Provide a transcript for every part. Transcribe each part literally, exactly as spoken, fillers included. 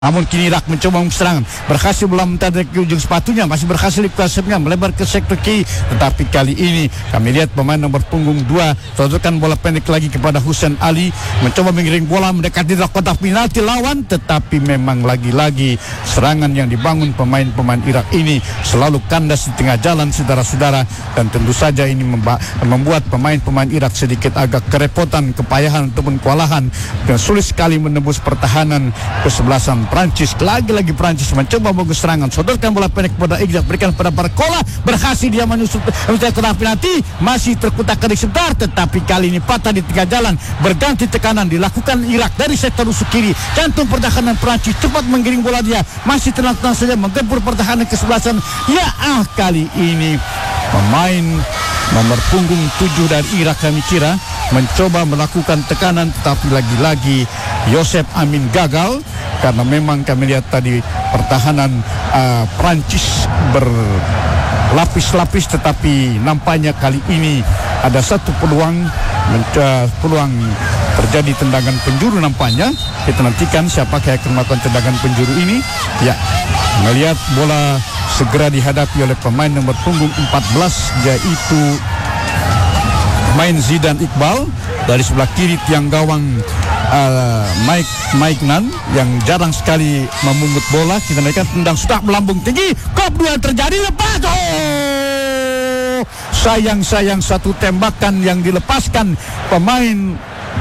Namun kini Irak mencoba serangan, berhasil belum mentarik ke ujung sepatunya, masih berhasil dikuasainya, melebar ke sektor kiri. Tetapi kali ini kami lihat pemain nomor punggung dua sodorkan bola pendek lagi kepada Husain Ali, mencoba mengiring bola mendekati kotak penalti lawan. Tetapi memang lagi-lagi serangan yang dibangun pemain-pemain Irak ini selalu kandas di tengah jalan, saudara-saudara, dan tentu saja ini membuat pemain-pemain Irak sedikit agak kerepotan, kepayahan ataupun kewalahan, dan sulit sekali menembus pertahanan kesebelasan Prancis. Lagi-lagi Prancis mencoba bagus serangan, sodorkan bola pendek kepada Iqbal, berikan pada Barcola, berhasil dia menyusup mencari kotak penalti, masih terkutak-kutik sebentar, tetapi kali ini patah di tengah jalan, berganti tekanan dilakukan Irak dari sektor rusuk kiri, jantung pertahanan Prancis cepat menggiring bola, dia masih tenang-tenang saja menggempur pertahanan kesebelasan. Ya ah, kali ini pemain nomor punggung tujuh dari Irak kami kira mencoba melakukan tekanan, tetapi lagi-lagi Yosef Amin gagal, karena memang kami lihat tadi pertahanan uh, Prancis berlapis-lapis. Tetapi nampaknya kali ini ada satu peluang menca- peluang terjadi tendangan penjuru nampaknya. Kita nantikan siapakah yang akan melakukan tendangan penjuru ini. Ya, melihat bola segera dihadapi oleh pemain nomor punggung empat belas, yaitu main Zidane Iqbal. Dari sebelah kiri tiang gawang uh, Mike Mike Nan yang jarang sekali memungut bola. Kita naikkan tendang sudah melambung tinggi, kop dua terjadi, lepas. Oh, sayang-sayang satu tembakan yang dilepaskan pemain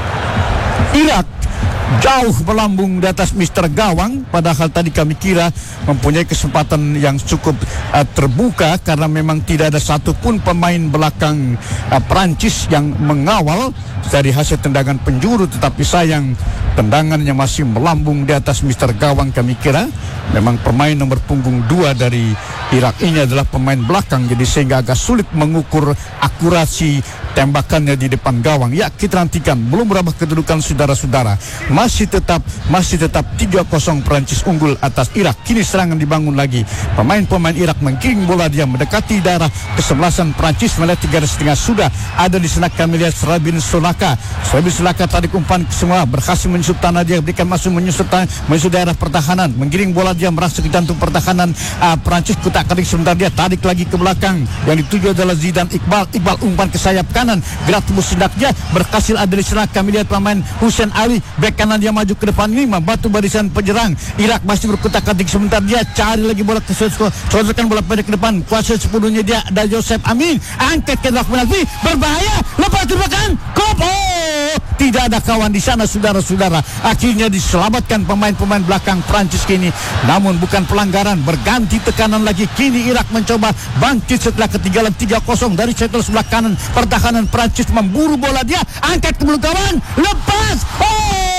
Irak jauh melambung di atas mister gawang. Padahal tadi kami kira mempunyai kesempatan yang cukup uh, terbuka, karena memang tidak ada satupun pemain belakang uh, Prancis yang mengawal dari hasil tendangan penjuru. Tetapi sayang tendangannya masih melambung di atas mister gawang. Kami kira memang pemain nomor punggung dua dari Irak ini adalah pemain belakang, jadi sehingga agak sulit mengukur akurasi tembakannya di depan gawang. Ya, kita nantikan, belum berubah kedudukan saudara-saudara. Masih tetap masih tetap tiga kosong Prancis unggul atas Irak. Kini serangan dibangun lagi. Pemain-pemain Irak menggiring bola, dia mendekati daerah kesebelasan Prancis. Melihat tiga setengah sudah ada di sana. Kami lihat Rabin Solaka. Rabin Solaka tarik umpan semua, berhasil menyusup tanah, dia berikan masuk menyusup tanah, menyusup daerah pertahanan, menggiring bola, dia merasa ke jantung pertahanan uh, Prancis. Kutak kerik sebentar, dia tarik lagi ke belakang. Yang dituju adalah Zidane Iqbal. Iqbal umpan ke sayap kanan, gerak tembus sedak dia, berhasil ada di sana. Kami lihat pemain Husain Ali, bek kanan, dia maju ke depan ini membantu barisan penyerang Irak. Masih berkutak-katik sebentar, dia cari lagi bola ke sodorkan bola pendek ke depan, kuasa sepuluhnya dia ada Yosef Amin, angkat ke dalam penalti, berbahaya, lepas tembakan, kop. Oh, tidak ada kawan di sana, saudara-saudara. Akhirnya diselamatkan pemain-pemain belakang Prancis kini. Namun bukan pelanggaran, berganti tekanan lagi. Kini Irak mencoba bangkit setelah ketinggalan tiga kosong dari sektor sebelah kanan. Pertahanan Prancis memburu bola, dia angkat ke belakang kawan, lepas. Oh,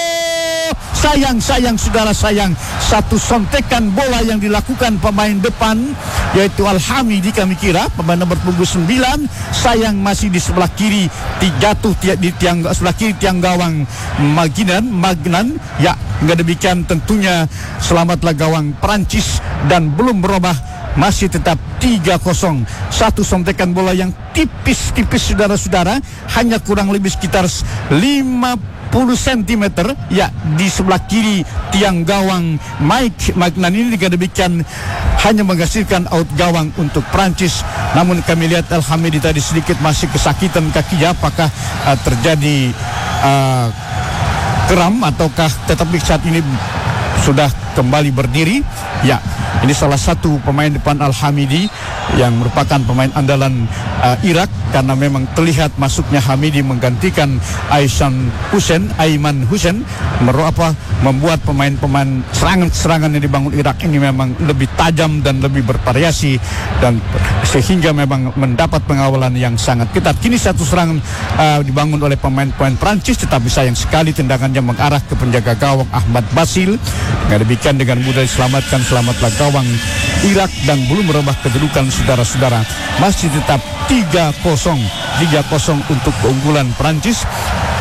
sayang, sayang, saudara, sayang. Satu sontekan bola yang dilakukan pemain depan, yaitu Al-Hamidi kami kira, pemain nomor punggung sembilan. Sayang masih di sebelah kiri, jatuh di tiang sebelah kiri tiang gawang Magnan, Magnan. Ya, enggak demikian tentunya selamatlah gawang Prancis dan belum berubah. Masih tetap tiga kosong. Satu sontekan bola yang tipis-tipis, saudara-saudara, hanya kurang lebih sekitar lima puluh sentimeter, ya, di sebelah kiri tiang gawang Mike Magnan ini. Dengan demikian hanya menghasilkan out gawang untuk Prancis. Namun kami lihat Al-Hamidi tadi sedikit masih kesakitan kakinya. Apakah uh, terjadi uh, kram ataukah tetapi saat ini sudah kembali berdiri? Ya, ini salah satu pemain depan Al-Hamidi yang merupakan pemain andalan uh, Irak, karena memang terlihat masuknya Hamidi menggantikan Aisan Hussein, Aiman Hussein, apa membuat pemain-pemain serangan-serangan yang dibangun Irak ini memang lebih tajam dan lebih bervariasi, dan sehingga memang mendapat pengawalan yang sangat ketat. Kini satu serangan uh, dibangun oleh pemain-pemain Prancis, tetapi sayang sekali tendangannya mengarah ke penjaga gawang Ahmad Basil. Dengan demikian dengan mudah diselamatkan, selamatlah gawang Irak, dan belum merubah kedudukan saudara-saudara. Masih tetap tiga kosong untuk keunggulan Prancis.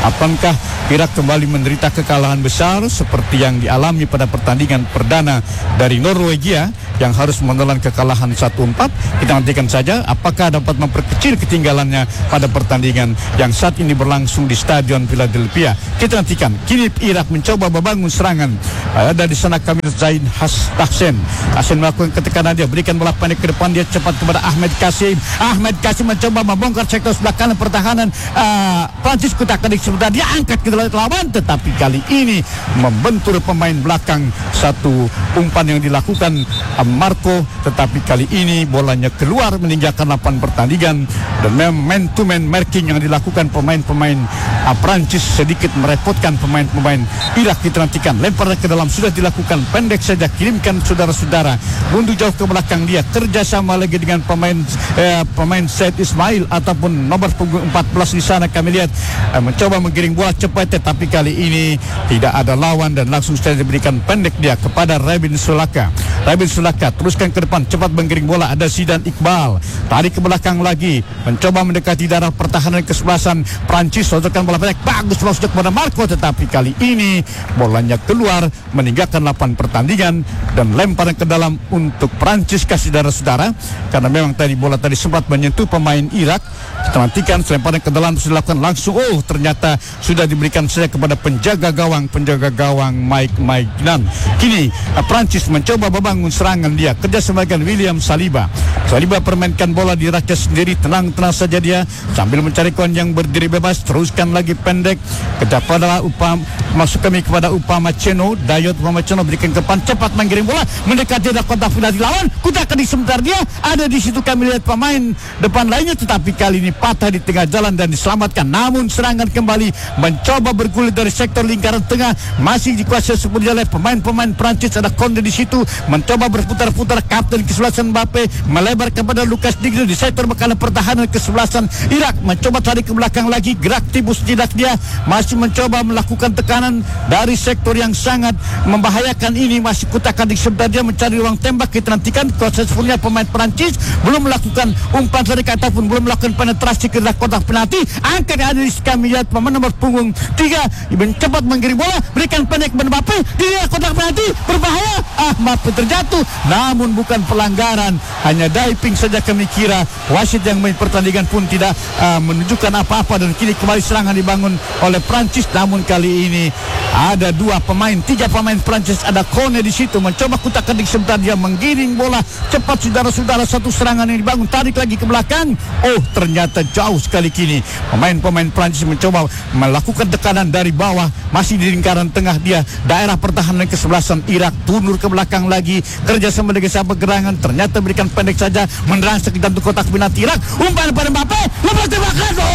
Apakah Irak kembali menderita kekalahan besar seperti yang dialami pada pertandingan perdana dari Norwegia yang harus menelan kekalahan satu empat? Kita nantikan saja apakah dapat memperkecil ketinggalannya pada pertandingan yang saat ini berlangsung di Stadion Philadelphia. Kita nantikan. Kini Irak mencoba membangun serangan. Ada di sana Kamil Zain Tahsen. Tahsen melakukan ketekanan, dia berikan bola pendek ke depan, dia cepat kepada Ahmed Kasim. Ahmed Kasim mencoba membongkar sektor sebelah kanan pertahanan uh, Prancis. Kutakan sebentar, dia angkat ke lawan, tetapi kali ini membentur pemain belakang. Satu umpan yang dilakukan uh, Marco, tetapi kali ini bolanya keluar meninggalkan lapangan pertandingan. Dan memang man to man marking yang dilakukan pemain-pemain uh, Prancis sedikit merepotkan pemain-pemain Irak. Kita nantikan, lempar ke dalam sudah dilakukan, pendek saja, kirimkan saudara-saudara, mundur jauh ke belakang, dia kerjasama lagi dengan pemain eh, pemain Said Ismail ataupun nomor punggung empat belas di sana. Kami lihat eh, mencoba menggiring bola cepat, tetapi kali ini tidak ada lawan dan langsung saja diberikan pendek dia kepada Rabin Sulaka. Rabin Sulaka teruskan ke depan, cepat menggiring bola, ada Zidan Iqbal, tarik ke belakang lagi, mencoba mendekati darah pertahanan kesebelasan Prancis, sodorkan bola pendek, bagus masuk kepada Marco, tetapi kali ini bolanya keluar meninggalkan lapangan pertandingan dan lemparan ke dalam untuk Prancis ke saudara-saudara, karena memang tadi bola tadi sempat menyentuh pemain Irak. Kita nantikan lemparan ke dalam sudah dilakukan langsung, oh ternyata sudah diberikan saja kepada penjaga gawang penjaga gawang Mike Maignan. Kini Prancis mencoba membangun serangan, dia kerjasama dengan William Saliba. Saliba permainkan bola di raja sendiri, tenang-tenang saja dia sambil mencari kawan yang berdiri bebas, teruskan lagi pendek kepada Upam, masuk kami kepada Upamecano. Dayot Upamecano berikan ke depan, cepat menggiring bola mendekati darah kotak penalti lawan. Kutakan di sebentar, dia ada di situ. Kami lihat pemain depan lainnya, tetapi kali ini patah di tengah jalan dan diselamatkan. Namun serangan kembali mencoba bergulir dari sektor lingkaran tengah, masih dikuasai sepenuhnya oleh pemain-pemain Prancis. Ada Konde di situ mencoba berputar-putar, kapten kesebelasan Mbappe melebar kepada Lucas Digne di sektor bekalan pertahanan kesebelasan Irak, mencoba tarik ke belakang lagi, gerak tibus tidak, dia masih mencoba melakukan tekanan dari sektor yang sangat membahayakan ini. Masih Kutakan di sebentar, dia mencari ruang tembak. Kita nantikan kuasa sepenuhnya pemain Prancis belum melakukan umpan tarik ataupun belum melakukan penetrasi ke dalam kotak penalti. Angkat ada di kami lihat pemain nomor punggung tiga cepat menggiring bola, berikan pendek kepada Mbappe di kotak penalti, berbahaya. Ah, Mbappe terjatuh, namun bukan pelanggaran, hanya diving saja. Kami kira wasit yang main pertandingan pun tidak uh, menunjukkan apa-apa, dan kini kembali serangan dibangun oleh Prancis. Namun kali ini ada dua pemain, tiga pemain Prancis, ada Kone di situ mencoba Kutakan di sebentar, dia menggiring bola cepat saudara-saudara. Satu serangan yang dibangun, tarik lagi ke belakang, oh ternyata jauh sekali. Kini pemain-pemain Prancis mencoba melakukan tekanan dari bawah, masih di lingkaran tengah dia daerah pertahanan kesebelasan Irak, tundur ke belakang lagi, kerjasama dengan siapa gerangan, ternyata berikan pendek saja, merangsek ke dalam kotak penalti Irak. Umpan pada Mbappe, lepas tembakan, oh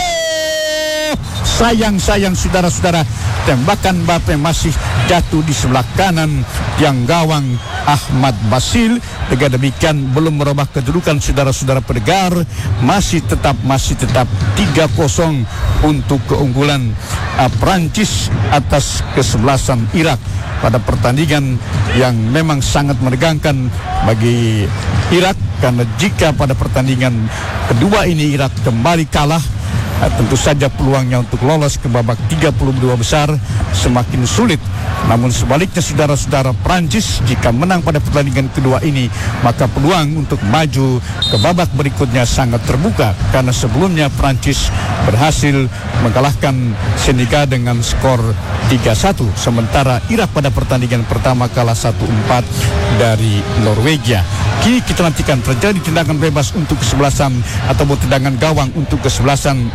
sayang-sayang saudara-saudara, tembakan Mbappe masih jatuh di sebelah kanan yang gawang Ahmad Basil. Dengan demikian belum merubah kedudukan saudara-saudara pendengar, masih tetap masih tetap tiga kosong untuk keunggulan uh, Prancis atas kesebelasan Irak pada pertandingan yang memang sangat menegangkan bagi Irak, karena jika pada pertandingan kedua ini Irak kembali kalah, Nah, tentu saja peluangnya untuk lolos ke babak tiga puluh dua besar semakin sulit. Namun sebaliknya saudara-saudara, Prancis jika menang pada pertandingan kedua ini, maka peluang untuk maju ke babak berikutnya sangat terbuka, karena sebelumnya Prancis berhasil mengalahkan Senegal dengan skor tiga satu, sementara Irak pada pertandingan pertama kalah satu empat dari Norwegia. Kini kita nantikan terjadi tendangan bebas untuk kesebelasan ataupun tendangan gawang untuk kesebelasan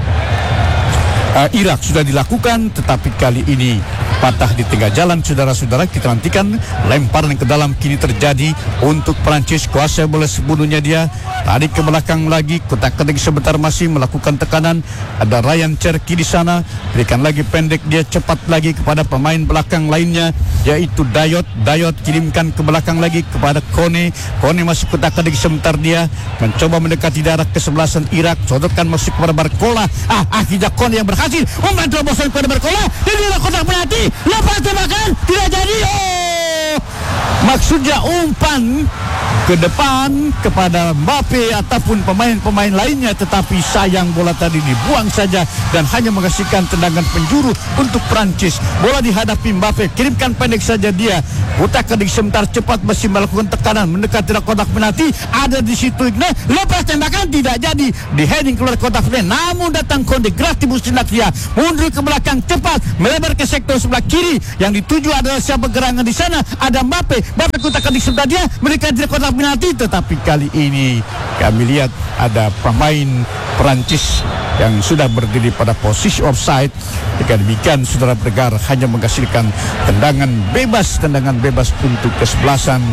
uh, Irak sudah dilakukan, tetapi kali ini patah di tengah jalan saudara-saudara. Kita nantikan lemparan ke dalam kini terjadi untuk Prancis, kuasai bola sepenuhnya dia, tarik ke belakang lagi, kotak-katik sebentar masih melakukan tekanan. Ada Ryan Cherki di sana, berikan lagi pendek, dia cepat lagi kepada pemain belakang lainnya yaitu Dayot. Dayot kirimkan ke belakang lagi kepada Kone. Kone masih kotak-katik sebentar, dia mencoba mendekati daerah kesebelasan Irak, sodorkan masuk kepada Barcola. Ah, akhirnya Kone yang berhasil umpan terobosan kepada Barcola, ini adalah kotak penalti, lepas tembakan tidak jadi. Oh, maksudnya umpan ke depan kepada Mbappe ataupun pemain-pemain lainnya, tetapi sayang bola tadi dibuang saja dan hanya menghasilkan tendangan penjuru untuk Prancis. Bola dihadapi Mbappe, kirimkan pendek saja dia. Putarkan sebentar cepat, masih melakukan tekanan mendekat tidak kotak penalti. Ada di situ Igne, lepas tembakan tidak jadi, di heading keluar kotak penalti. Namun datang Konde, Gratibus tindak dia mundur ke belakang cepat, melebar ke sektor sebelah kiri. Yang dituju adalah siapa gerangan di sana? Ada Mbappe. Mbappe putarkan di sebelah dia, mereka tidak kotak penalti. Tetapi kali ini kami lihat ada pemain Perancis yang sudah berdiri pada posisi offside. Jika demikian, saudara pendengar, hanya menghasilkan tendangan bebas, tendangan bebas untuk kesebelasan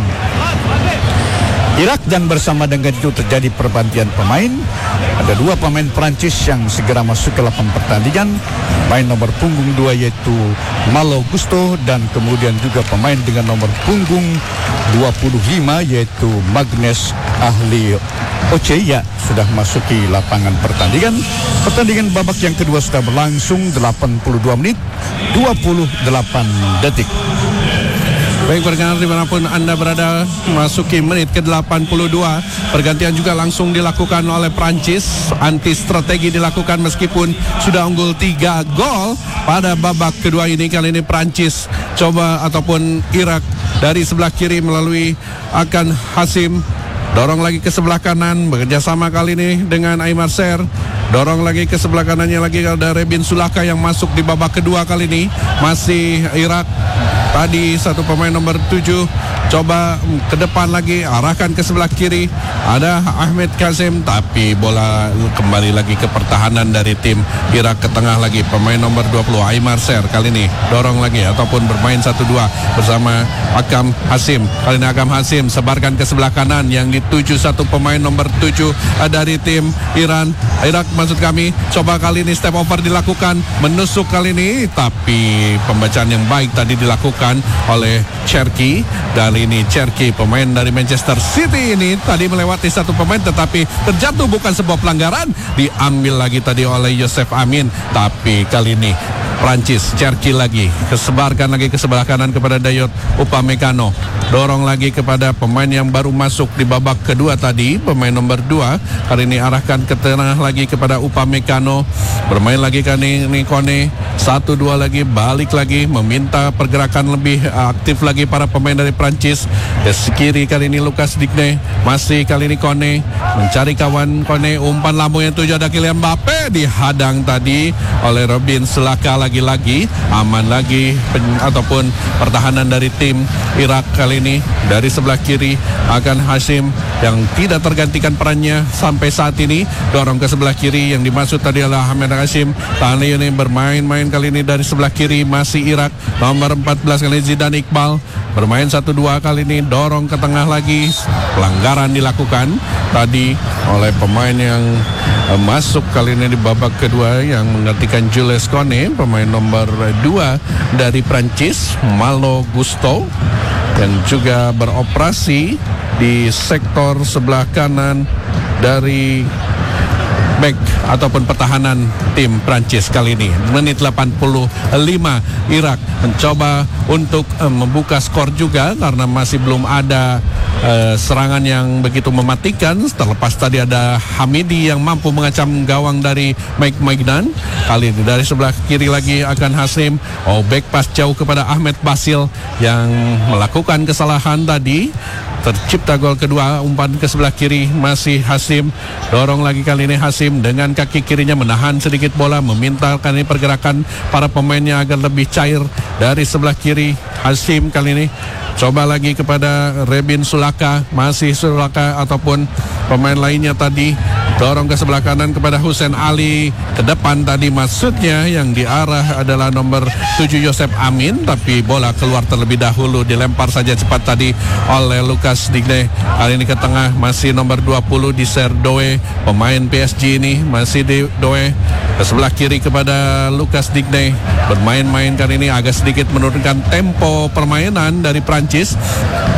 Irak, dan bersama dengan itu terjadi pergantian pemain. Ada dua pemain Perancis yang segera masuk ke lapangan pertandingan. Pemain nomor punggung dua yaitu Malo Gusto, dan kemudian juga pemain dengan nomor punggung dua puluh lima yaitu Magnus Ahli Oce ya sudah masuki lapangan pertandingan. Pertandingan babak yang kedua sudah berlangsung delapan puluh dua menit dua puluh delapan detik. Baik pendengar dimanapun Anda berada, masuki menit ke delapan puluh dua. Pergantian juga langsung dilakukan oleh Prancis. Anti strategi dilakukan meskipun sudah unggul tiga gol pada babak kedua ini. Kali ini Prancis coba ataupun Irak dari sebelah kiri melalui Akan Hasim. Dorong lagi ke sebelah kanan, bekerja sama kali ini dengan Aimar Ser. Dorong lagi ke sebelah kanannya lagi ada Rebin Sulaka yang masuk di babak kedua kali ini. Masih Irak. Tadi satu pemain nomor tujuh coba ke depan lagi, arahkan ke sebelah kiri. Ada Ahmed Kazim, tapi bola kembali lagi ke pertahanan dari tim Irak ke tengah lagi. Pemain nomor dua puluh Aimar Ser kali ini dorong lagi ataupun bermain satu dua bersama Akam Hasim. Kali ini Akam Hasim sebarkan ke sebelah kanan yang dituju satu pemain nomor tujuh dari tim Iran. Irak maksud kami, coba kali ini step over dilakukan, menusuk kali ini, tapi pembacaan yang baik tadi dilakukan oleh Cherki. Dan ini Cherki, pemain dari Manchester City ini tadi melewati satu pemain tetapi terjatuh, bukan sebuah pelanggaran, diambil lagi tadi oleh Yosef Amin. Tapi kali ini Prancis, Cherki lagi, kesebarkan lagi ke sebelah kanan kepada Dayot Upamecano. Dorong lagi kepada pemain yang baru masuk di babak kedua tadi, pemain nomor dua. Kali ini arahkan ke tengah lagi kepada Upamecano. Bermain lagi kali ini Kone. Satu dua lagi, balik lagi, meminta pergerakan lebih aktif lagi para pemain dari Prancis. Ke kiri kali ini Lucas Digne. Masih kali ini Kone mencari kawan Kone. Umpan lambung yang tuju ada Kylian Mbappe, dihadang tadi oleh Robin Sulaka. Lagi-lagi aman lagi pen, ataupun pertahanan dari tim Irak kali ini. Dari sebelah kiri Akan Hasim yang tidak tergantikan perannya sampai saat ini. Dorong ke sebelah kiri, yang dimaksud tadi adalah Ahmed Hasim. Tahan ini bermain-main kali ini dari sebelah kiri masih Irak. Nomor empat belas kali Zidane Iqbal bermain satu dua kali ini. Dorong ke tengah lagi, pelanggaran dilakukan tadi oleh pemain yang uh, masuk kali ini di babak kedua yang menggantikan Jules Kone, pemain nomor dua dari Prancis, Malo Gusto, yang juga beroperasi di sektor sebelah kanan dari back ataupun pertahanan tim Prancis kali ini. Menit delapan puluh lima, Irak mencoba untuk uh, membuka skor juga karena masih belum ada uh, serangan yang begitu mematikan. Terlepas tadi ada Hamidi yang mampu mengacam gawang dari Mike Maignan. Kali ini dari sebelah kiri lagi akan Hasim. Oh, back pass jauh kepada Ahmed Basil yang melakukan kesalahan tadi. Tercipta gol kedua, umpan ke sebelah kiri masih Hasim. Dorong lagi kali ini Hasim dengan kaki kirinya menahan sedikit bola, meminta kali ini pergerakan para pemainnya agar lebih cair. Dari sebelah kiri Hasim kali ini coba lagi kepada Rebin Sulaka, masih Sulaka ataupun pemain lainnya tadi. Dorong ke sebelah kanan kepada Hussein Ali. Ke depan tadi maksudnya yang diarah adalah nomor tujuh Yosef Amin, tapi bola keluar terlebih dahulu, dilempar saja cepat tadi oleh Lucas Digne. Kali ini ke tengah masih nomor dua puluh di Serdoe, pemain P S G ini masih di Doe. Ke sebelah kiri kepada Lucas Digne. Bermain-main kali ini agak sedikit menurunkan tempo permainan dari Prancis.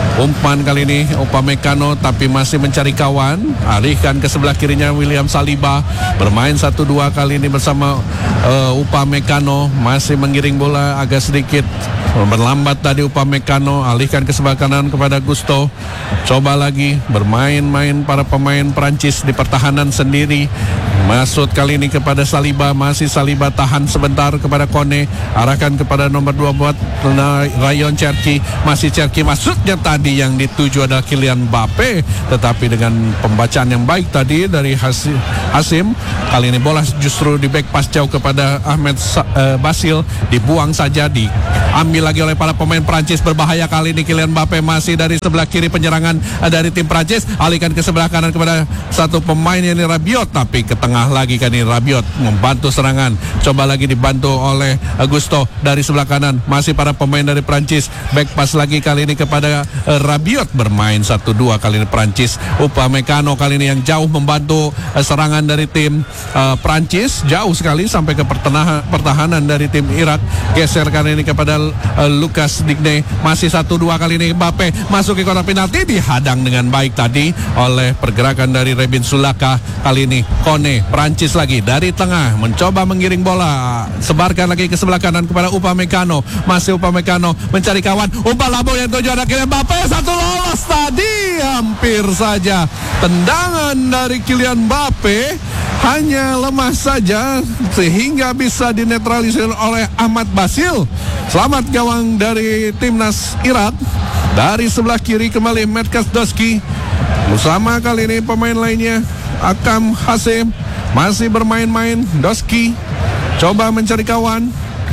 Umpan kali ini Upamecano tapi masih mencari kawan. Alihkan ke sebelah kirinya William Saliba. Bermain satu dua kali ini bersama uh, Upamecano. Masih menggiring bola agak sedikit berlambat tadi Upamecano. Alihkan ke sebelah kanan kepada Gusto. Coba lagi bermain-main para pemain Prancis di pertahanan sendiri. Masuk kali ini kepada Saliba. Masih Saliba tahan sebentar kepada Kone. Arahkan kepada nomor dua buat Rayon Cherki. Masih Cherki, masuknya tadi yang dituju adalah Kylian Mbappe. Tetapi dengan pembacaan yang baik tadi dari Hasim, kali ini bola justru di back pass jauh kepada Ahmed uh, Basil. Dibuang saja, diambil lagi oleh para pemain Prancis. Berbahaya kali ini Kylian Mbappe masih dari sebelah kiri penyerangan dari tim Prancis. Alihkan ke sebelah kanan kepada satu pemain yang ini Rabiot. Tapi ke tengah lagi kan ini Rabiot membantu serangan. Coba lagi dibantu oleh Gusto dari sebelah kanan. Masih para pemain dari Prancis. Back pass lagi kali ini kepada uh, Rabiot. Bermain satu dua kali ini Prancis. Upamecano kali ini yang jauh membantu uh, serangan dari tim uh, Prancis. Jauh sekali sampai ke pertahanan, pertahanan dari tim Irak. Geser kali ini kepada uh, Lucas Digne. Masih satu dua kali ini Mbappe masuk ke kotak penalti. Dihadang dengan baik tadi oleh pergerakan dari Rebin Sulaka. Kali ini Kone Prancis lagi dari tengah mencoba menggiring bola. Sebarkan lagi ke sebelah kanan kepada Upamecano. Masih Upamecano mencari kawan. Umpan lambung yang tujuan akhirnya Mbappe. Satu lolos tadi. Hampir saja tendangan dari Kylian Mbappe hanya lemah saja sehingga bisa dinetralisir oleh Ahmad Basil. Selamat gawang dari timnas Irak. Dari sebelah kiri kembali Metkas Doski. Bersama kali ini pemain lainnya Akam Hasim. Masih bermain-main. Doski coba mencari kawan.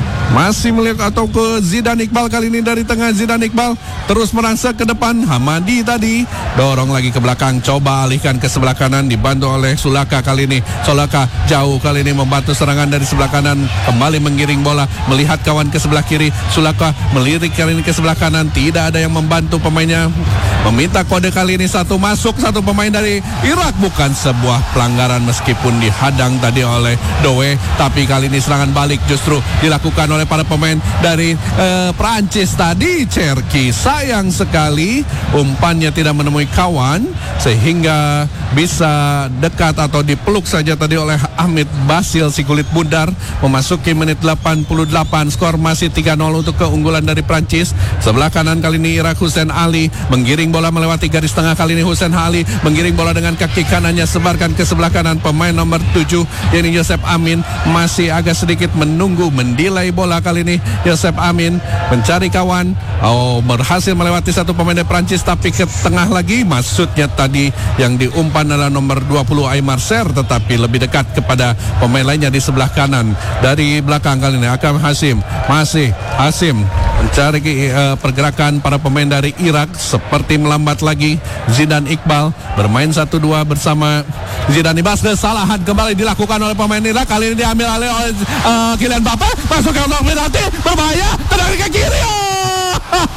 Masih melihat atau ke Zidane Iqbal kali ini dari tengah. Zidane Iqbal terus merangsek ke depan. Hamadi tadi dorong lagi ke belakang. Coba alihkan ke sebelah kanan. Dibantu oleh Sulaka kali ini. Sulaka jauh kali ini membantu serangan dari sebelah kanan. Kembali menggiring bola. Melihat kawan ke sebelah kiri. Sulaka melirik kali ini ke sebelah kanan. Tidak ada yang membantu pemainnya. Meminta kode kali ini satu masuk. Satu pemain dari Irak. Bukan sebuah pelanggaran meskipun dihadang tadi oleh Doe. Tapi kali ini serangan balik justru dilakukan oleh para pemain dari uh, Prancis tadi. Cherki sayang sekali umpannya tidak menemui kawan sehingga bisa dekat atau dipeluk saja tadi oleh Ahmed Basil si kulit bundar. Memasuki menit delapan puluh delapan, skor masih tiga nol untuk keunggulan dari Prancis. Sebelah kanan kali ini Irak. Hussein Ali menggiring bola melewati garis tengah. Kali ini Hussein Ali menggiring bola dengan kaki kanannya, sebarkan ke sebelah kanan. Pemain nomor tujuh yakni Yosef Amin masih agak sedikit menunggu, mendelay bola kali ini. Yosef Amin mencari kawan. Oh, berhasil melewati satu pemain dari Prancis tapi ke tengah lagi. Maksudnya tadi yang diumpan adalah nomor dua puluh Aymar Ser, tetapi lebih dekat kepada pemain lainnya di sebelah kanan. Dari belakang kali ini Akam Hasim. Masih Hasim mencari uh, pergerakan para pemain dari Irak seperti melambat lagi. Zidane Iqbal bermain satu dua bersama Zidane Iqbal. Kesalahan kembali dilakukan oleh pemain Irak. Kali ini diambil alih oleh uh, Kylian Mbappe. Masuk ke kotak penalti. Berbahaya. Tendangan ke kiri. Oh!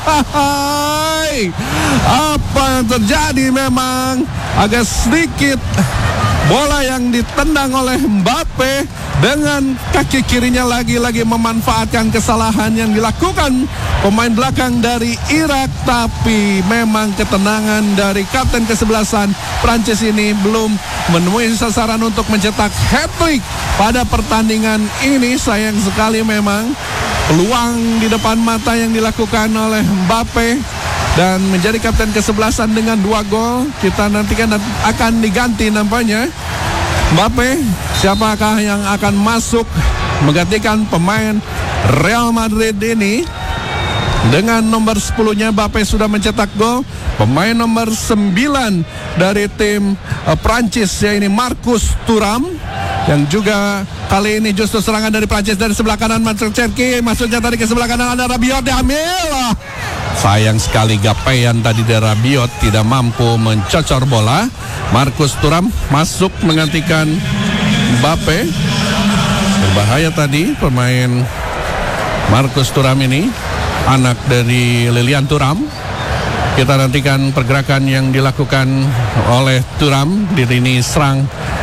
Apa yang terjadi memang agak sedikit bola yang ditendang oleh Mbappe dengan kaki kirinya lagi-lagi memanfaatkan kesalahan yang dilakukan pemain belakang dari Irak. Tapi memang ketenangan dari kapten kesebelasan Prancis ini belum menemui sasaran untuk mencetak hat-trick pada pertandingan ini. Sayang sekali memang peluang di depan mata yang dilakukan oleh Mbappe dan menjadi kapten kesebelasan dengan dua gol. Kita nantikan akan diganti nampaknya Mbappe. Siapakah yang akan masuk menggantikan pemain Real Madrid ini? Dengan nomor sepuluh-nya Mbappe sudah mencetak gol. Pemain nomor sembilan dari tim uh, Prancis yaitu Marcus Thuram, yang juga kali ini justru serangan dari Prancis dari sebelah kanan. Masuk Cherki, masuknya tadi ke sebelah kanan ada Rabiot, diambil. Sayang sekali gapaian tadi dari Rabiot tidak mampu mencocor bola. Marcus Thuram masuk menggantikan Mbappe. Berbahaya tadi pemain Marcus Thuram ini, anak dari Lilian Thuram. Kita nantikan pergerakan yang dilakukan oleh Thuram di lini serang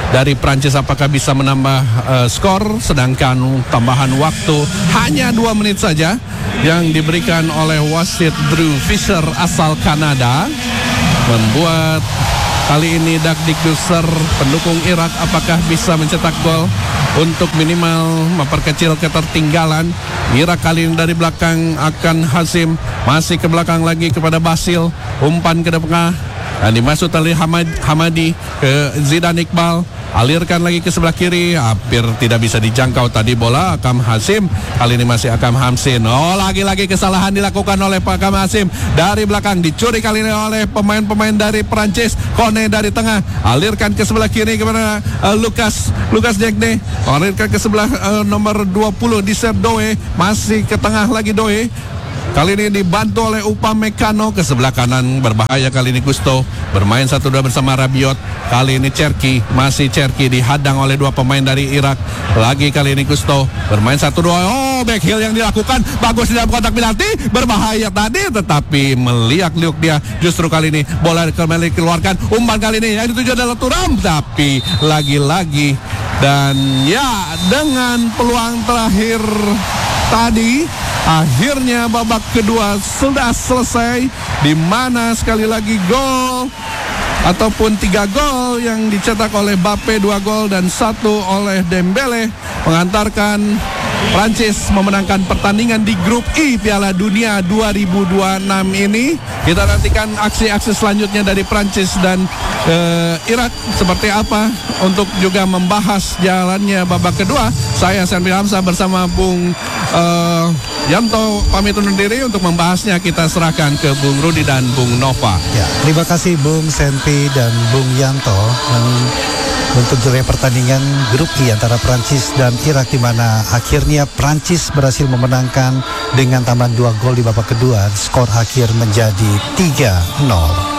dari Prancis apakah bisa menambah uh, skor, sedangkan tambahan waktu hanya dua menit saja yang diberikan oleh wasit Drew Fisher asal Kanada membuat kali ini Dakdikdusser pendukung Irak apakah bisa mencetak gol untuk minimal memperkecil ketertinggalan. Irak kali ini dari belakang akan Hasim, masih ke belakang lagi kepada Basil, umpan ke depan dan dimasuk oleh Hamad, Hamadi ke Zidane Iqbal, alirkan lagi ke sebelah kiri, hampir tidak bisa dijangkau tadi bola Akam Hasim, kali ini masih Akam Hamsin. Oh, lagi-lagi kesalahan dilakukan oleh Pak Akam Hasim dari belakang, dicuri kali ini oleh pemain-pemain dari Prancis. Kone dari tengah, alirkan ke sebelah kiri kepada uh, Lucas Lucas Diagne, alirkan ke sebelah uh, nomor dua puluh di Doe, masih ke tengah lagi Doe. Kali ini dibantu oleh Upamecano, ke sebelah kanan berbahaya kali ini Gusto, bermain satu dua bersama Rabiot. Kali ini Cherki, masih Cherki dihadang oleh dua pemain dari Irak. Lagi kali ini Gusto, bermain satu dua. Oh, back heel yang dilakukan bagus di dalam kotak penalti, berbahaya tadi tetapi meliak-liuk dia. Justru kali ini bola kembali keluarkan, umpan kali ini yang dituju adalah Thuram, tapi lagi-lagi dan ya dengan peluang terakhir tadi akhirnya babak kedua sudah selesai, di mana sekali lagi gol ataupun tiga gol yang dicetak oleh Mbappe, dua gol dan satu oleh Dembele mengantarkan Prancis memenangkan pertandingan di grup I Piala Dunia dua ribu dua puluh enam ini. Kita nantikan aksi-aksi selanjutnya dari Prancis dan uh, Irak seperti apa untuk juga membahas jalannya babak kedua. Saya Sanfi Hamzah bersama Bung uh, Yanto pamit undur diri. Untuk membahasnya kita serahkan ke Bung Rudi dan Bung Nova. Ya, terima kasih Bung Sanfi dan Bung Yanto. Dan untuk jurus pertandingan grup I antara Prancis dan Irak, di mana akhirnya Prancis berhasil memenangkan dengan tambahan dua gol di babak kedua. Skor akhir menjadi tiga nol.